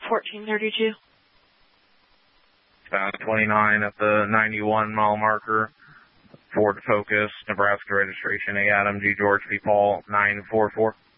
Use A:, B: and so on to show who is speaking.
A: 1432.
B: 29 at the 91 mile marker. Ford Focus, Nebraska registration, A. Adam G. George P. Paul, 944.